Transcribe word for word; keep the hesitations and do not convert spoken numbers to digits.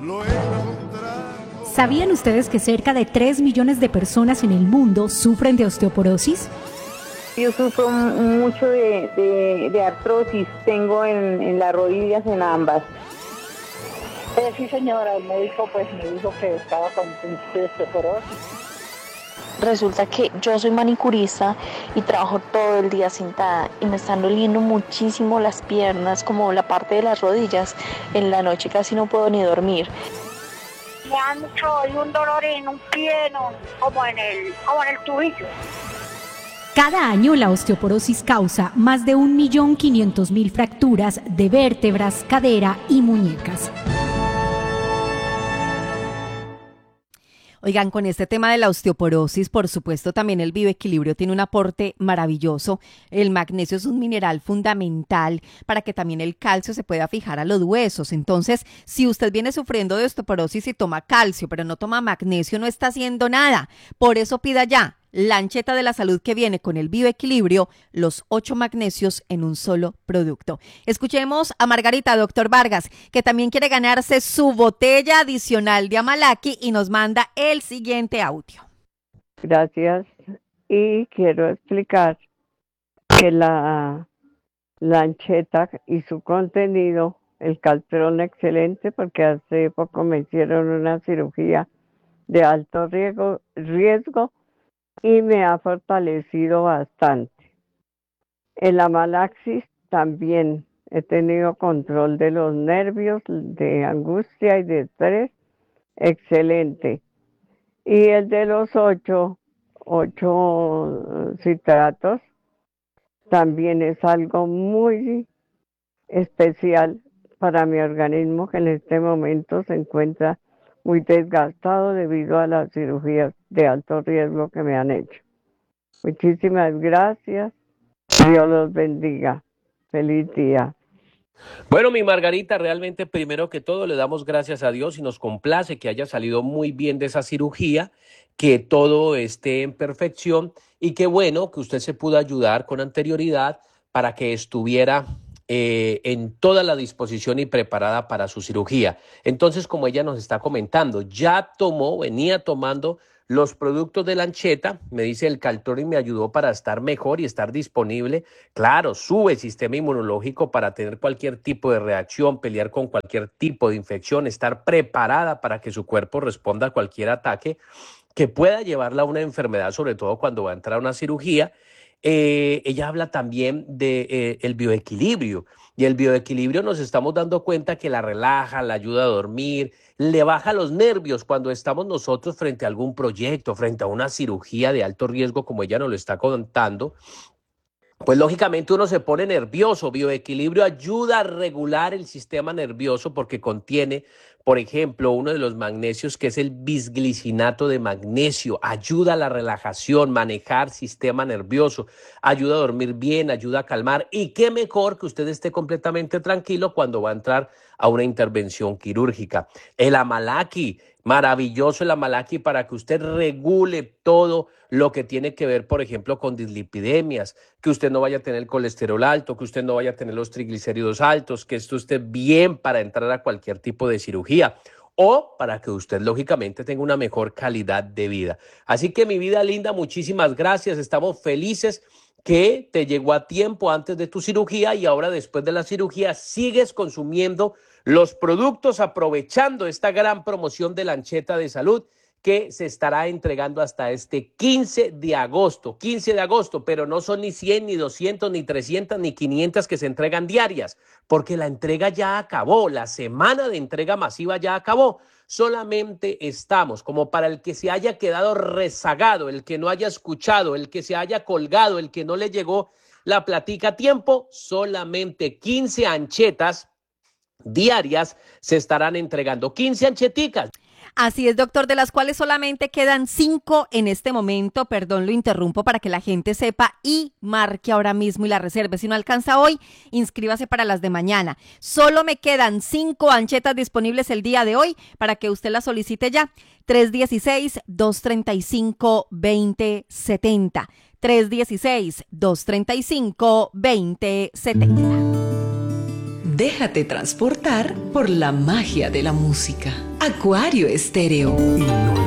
¿Sabían ustedes que cerca de tres millones de personas en el mundo sufren de osteoporosis? Yo sufro mucho de, de, de artrosis, tengo en, en las rodillas, en ambas. Eh, sí señora, el médico pues me dijo que estaba con osteoporosis. Resulta que yo soy manicurista y trabajo todo el día sentada y me están doliendo muchísimo las piernas, como la parte de las rodillas. En la noche casi no puedo ni dormir. Me da mucho y un dolor en un pie, no, como en el, como en el tubillo. Cada año la osteoporosis causa más de un millón quinientos mil fracturas de vértebras, cadera y muñecas. Oigan, con este tema de la osteoporosis, por supuesto, también el bioequilibrio tiene un aporte maravilloso. El magnesio es un mineral fundamental para que también el calcio se pueda fijar a los huesos. Entonces, si usted viene sufriendo de osteoporosis y toma calcio, pero no toma magnesio, no está haciendo nada. Por eso pida ya la Ancheta de la Salud, que viene con el bioequilibrio, los ocho magnesios en un solo producto. Escuchemos a Margarita, doctor Vargas, que también quiere ganarse su botella adicional de Amalaki y nos manda el siguiente audio. Gracias. Y quiero explicar que la, la Ancheta y su contenido, el caltrón excelente, porque hace poco me hicieron una cirugía de alto riesgo, riesgo y me ha fortalecido bastante. El Amalaxis también he tenido control de los nervios, de angustia y de estrés, excelente. Y el de los ocho, ocho citratos, también es algo muy especial para mi organismo, que en este momento se encuentra muy desgastado debido a las cirugías de alto riesgo que me han hecho. Muchísimas gracias. Dios los bendiga. Feliz día. Bueno, mi Margarita, realmente primero que todo le damos gracias a Dios y nos complace que haya salido muy bien de esa cirugía, que todo esté en perfección y qué bueno que usted se pudo ayudar con anterioridad para que estuviera Eh, en toda la disposición y preparada para su cirugía. Entonces, como ella nos está comentando, ya tomó, venía tomando los productos de la Ancheta, me dice el caltrón y me ayudó para estar mejor y estar disponible. Claro, sube el sistema inmunológico para tener cualquier tipo de reacción, pelear con cualquier tipo de infección, estar preparada para que su cuerpo responda a cualquier ataque que pueda llevarla a una enfermedad, sobre todo cuando va a entrar a una cirugía. Eh, ella habla también de eh, el bioequilibrio, y el bioequilibrio nos estamos dando cuenta que la relaja, la ayuda a dormir, le baja los nervios cuando estamos nosotros frente a algún proyecto, frente a una cirugía de alto riesgo, como ella nos lo está contando. Pues lógicamente uno se pone nervioso. Bioequilibrio ayuda a regular el sistema nervioso porque contiene, por ejemplo, uno de los magnesios, que es el bisglicinato de magnesio. Ayuda a la relajación, manejar sistema nervioso, ayuda a dormir bien, ayuda a calmar. Y qué mejor que usted esté completamente tranquilo cuando va a entrar a una intervención quirúrgica. El Amalaki, maravilloso el Amalaki para que usted regule todo lo que tiene que ver, por ejemplo, con dislipidemias, que usted no vaya a tener el colesterol alto, que usted no vaya a tener los triglicéridos altos, que esto esté bien para entrar a cualquier tipo de cirugía o para que usted, lógicamente, tenga una mejor calidad de vida. Así que, mi vida linda, muchísimas gracias. Estamos felices que te llegó a tiempo antes de tu cirugía y ahora, después de la cirugía, sigues consumiendo los productos, aprovechando esta gran promoción de la Ancheta de Salud, que se estará entregando hasta este quince de agosto, quince de agosto, pero no son ni cien, ni doscientos, ni trescientos, ni quinientas que se entregan diarias, porque la entrega ya acabó, la semana de entrega masiva ya acabó. Solamente estamos, como para el que se haya quedado rezagado, el que no haya escuchado, el que se haya colgado, el que no le llegó la platica a tiempo, solamente quince anchetas diarias se estarán entregando, quince ancheticas. Así es, doctor, de las cuales solamente quedan cinco en este momento. Perdón, lo interrumpo para que la gente sepa y marque ahora mismo y la reserve. Si no alcanza hoy, inscríbase para las de mañana. Solo me quedan cinco anchetas disponibles el día de hoy para que usted las solicite ya. tres uno seis, dos tres cinco, dos cero siete cero. tres uno seis, dos tres cinco, dos cero siete cero. Déjate transportar por la magia de la música. Acuario Estéreo. Y no